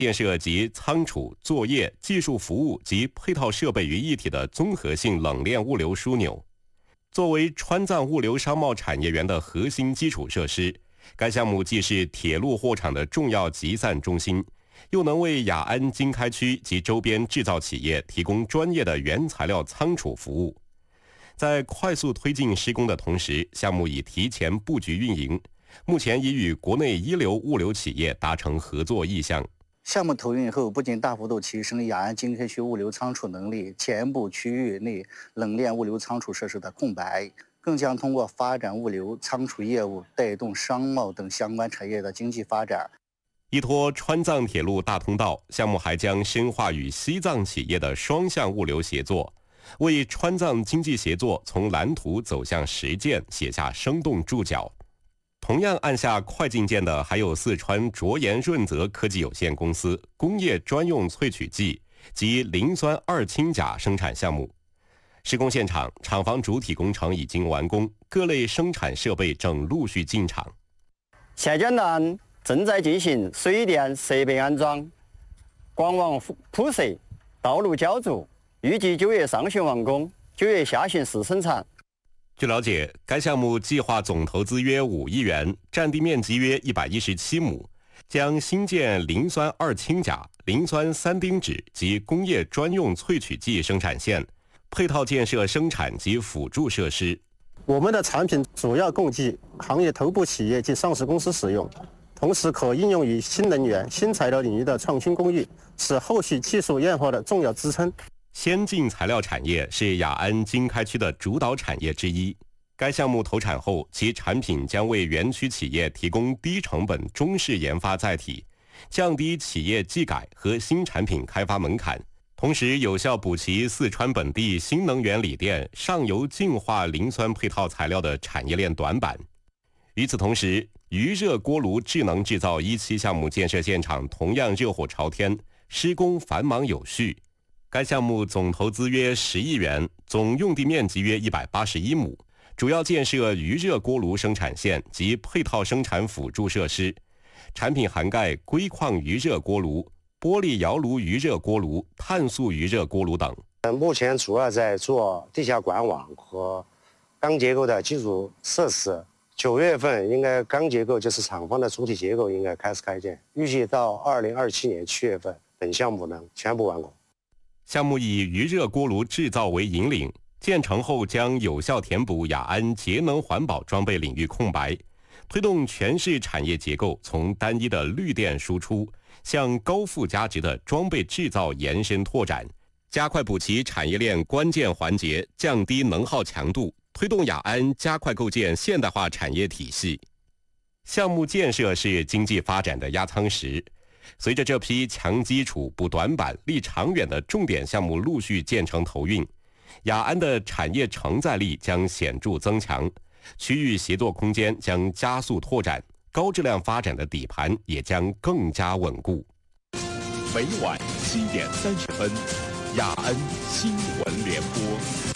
建设集仓储、作业、技术服务及配套设备于一体的综合性冷链物流枢纽。作为川藏物流商贸产业园的核心基础设施，该项目既是铁路货场的重要集散中心，又能为雅安经开区及周边制造企业提供专业的原材料仓储服务。在快速推进施工的同时，项目已提前布局运营，目前已与国内一流物流企业达成合作意向。 项目投运后，不仅大幅度提升雅安经开区物流仓储能力，填补区域内冷链物流仓储设施的空白，更将通过发展物流仓储业务，带动商贸等相关产业的经济发展。 依托川藏铁路大通道，项目还将深化与西藏企业的双向物流协作，为川藏经济协作从蓝图走向实践写下生动注脚。同样按下快进键的还有四川卓研润泽科技有限公司工业专用萃取剂及磷酸二氢钾生产项目。施工现场，厂房主体工程已经完工，各类生产设备正陆续进场。 现阶段正在进行水电设备安装、管网铺设、道路浇筑，预计9月上旬完工，9月下旬试生产。 据了解，该项目计划总投资约5亿元，占地面积约117亩，将新建磷酸二氢钾、磷酸三丁酯及工业专用萃取剂生产线，配套建设生产及辅助设施。 我们的产品主要供给行业头部企业及上市公司使用，同时可应用于新能源、新材料领域的创新工艺，是后续技术研发的重要支撑。 先进材料产业是雅安经开区的主导产业之一。该项目投产后，其产品将为园区企业提供低成本中式研发载体，降低企业技改和新产品开发门槛，同时有效补齐四川本地新能源锂电、上游净化磷酸配套材料的产业链短板。与此同时，余热锅炉智能制造1期项目建设现场同样热火朝天，施工繁忙有序。该项目总投资约10亿元，总用地面积约181亩，主要建设余热锅炉生产线及配套生产辅助设施，产品涵盖硅矿余热锅炉、玻璃窑炉余热锅炉、碳素余热锅炉等。 目前主要在做地下管网和钢结构的基础设施。9月份应该钢结构就是厂房的主体结构应该开始开建，预计到2027年7月份等项目能全部完工。 项目以余热锅炉制造为引领，建成后将有效填补雅安节能环保装备领域空白，推动全市产业结构从单一的绿电输出向高附加值的装备制造延伸拓展，加快补齐产业链关键环节，降低能耗强度，推动雅安加快构建现代化产业体系。项目建设是经济发展的压舱石，随着这批强基础、补短板、立长远的重点项目陆续建成投运，雅安的产业承载力将显著增强，区域协作空间将加速拓展，高质量发展的底盘也将更加稳固。 每晚7点30分，雅安新闻联播。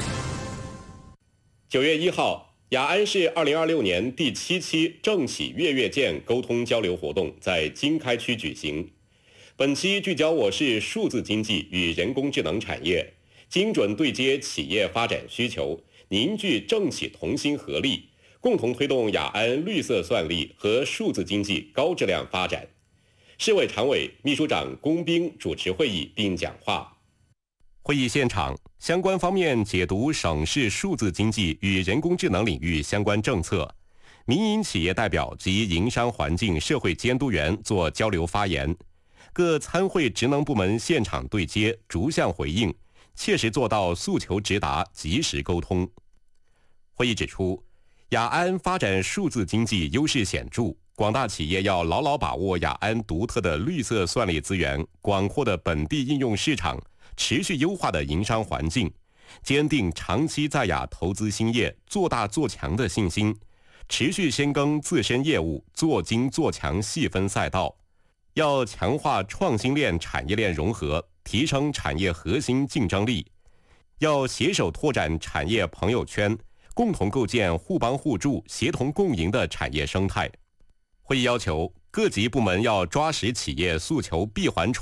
9月1号，雅安市2026年第7期政企粤建沟通交流活动在经开区举行。本期聚焦我市数字经济与人工智能产业，精准对接企业发展需求，凝聚政企同心合力，共同推动雅安绿色算力和数字经济高质量发展。市委常委、秘书长龚兵主持会议并讲话。会议现场，相关方面解读省市数字经济与人工智能领域相关政策，民营企业代表及营商环境社会监督员做交流发言，各参会职能部门现场对接，逐项回应，切实做到诉求直达、及时沟通。会议指出，雅安发展数字经济优势显著，广大企业要牢牢把握雅安独特的绿色算力资源、广阔的本地应用市场、持续优化的营商环境，坚定长期在雅投资兴业、做大做强的信心，持续深耕自身业务，做精做强细分赛道。要强化创新链产业链融合，提升产业核心竞争力。要携手拓展产业朋友圈，共同构建互帮互助、协同共赢的产业生态。会议要求各级部门要抓实企业诉求闭环处